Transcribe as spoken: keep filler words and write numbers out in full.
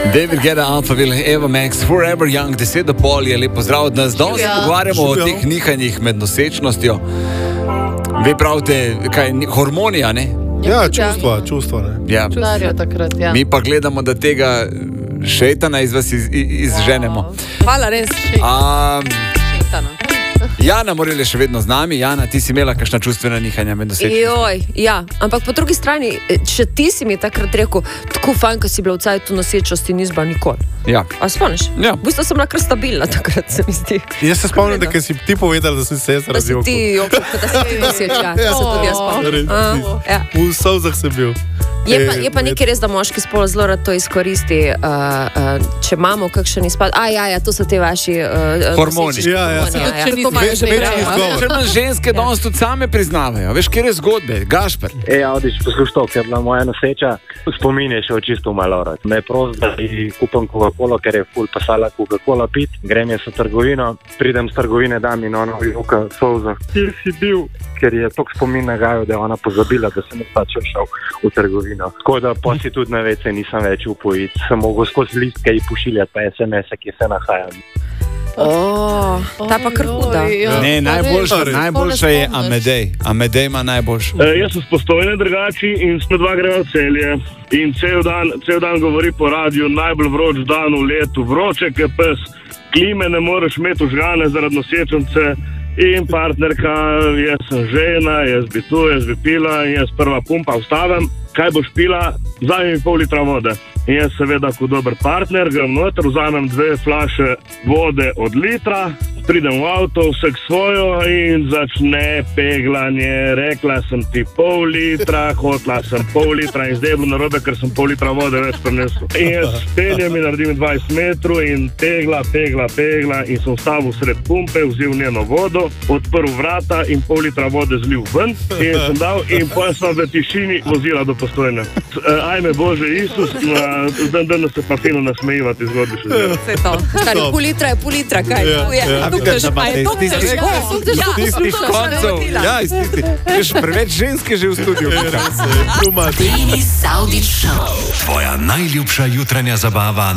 David Guetta, Alphaville, Eva Max, Forever Young, deset do pol je lepo zdrav od nas. Danes se pogovarjamo o teh nihanjih med nosečnostjo. Vi pravite, kaj, hormonija, ne? Ja, čustva, čustva, ne? Ja. Takrat, ja. Mi pa gledamo, da tega šejtana iz vas iz, iz, izženemo. Hvala, res. Um, Šejtana. Jana Morel je še vedno z nami. Jana, ti si imela kakšna čustvena nihanja med nosečnostjo? Joj, ja, ampak po drugi strani, če ti si mi takrat rekel, tako fajn, ko si bila v cajtu nosečnosti, nisi bila nikoli. Ja. A spomniš? Ja. V bistvu sem bila kar stabilna takrat, se mi zdi. Jaz se spomnim, da si ti povedal, da si se jaz Da si razjokal. ti jokal, da si ti noseč, ja. To se tudi jaz spomnim. A, ja. V solzah sem bil. Je pa, je pa nekaj res, da moški spol zelo rad to izkoristi, uh, uh, če imamo kakšen izpad. A, ja, ja, to so te vaši uh, Hormoni. nosečniški Ja, ja, hormoni, ja. ja, Če to pa je nisi že več prej, izgovor. ja. Ker nas ženske danes tudi same priznavajo. Veš, kjer je zgodbe? Gašper. E, Avdič, poslušaj to, ker je bila moja noseča, spomin je šel čisto malo rad. Me je prosil, da ji kupam Coca-Cola, ker je ful pasala Coca-Cola pit. Grem jaz v trgovino, pridem z trgovine, dam in ona joka solza. Kjer si bil? Ker je tok spomin nagajal, da je ona pozabila, da sem jaz pač šel v trgovino. Tako da pa si tudi na vece nisem več upojiti. Sem mogel skozi listke ji pošiljati pa es em es-e, ki se nahajam. O, ta pa kar huda. Ne, najboljša, res. najboljša je Amedej. Amedej ima najboljšo. E, jaz sem s Postojne drugači in smo dva greva v Celje. In cel dan, cel dan govori po radiju, najbolj vroč dan v letu, vroče ke pes, klime ne moreš imeti užgane zaradi nosečnice. In partnerka, jaz sem žena, jaz bi tu, jaz bi pila in jaz prva pumpa vstavim. Kaj boš pila? Vzamem mi pol litra vode. In jaz seveda kot dober partner grem noter, vzamem dve flaše vode od litra, pridem v avto, vsek svojo in začne peglanje. Rekla sem ti pol litra, hotla sem pol litra in zdaj je bilo narobe, ker sem pol litra vode več prinesel. In jaz peljem in naredim dvajset metrov in pegla, pegla, pegla in sem vstavil sred pumpe, vzel njeno vodo, odprl vrata in pol litra vode zlil ven in sem dal in potem sem v tišini vozila do Postojne. Ajme Bože Isus, dan danes se pa fino nasmejivati zgodbi še zdaj. Vse to. Stari, pol litra je pol litra, kaj? Ja, To je. ja. Tukaj že pa je to Iz tistih- težko. Ja, iz tistih koncev. Ja, iz tistih. Veš, preveč ženske že v studiu. Too much. Denis Avdić Show. Tvoja najljubša jutranja zabava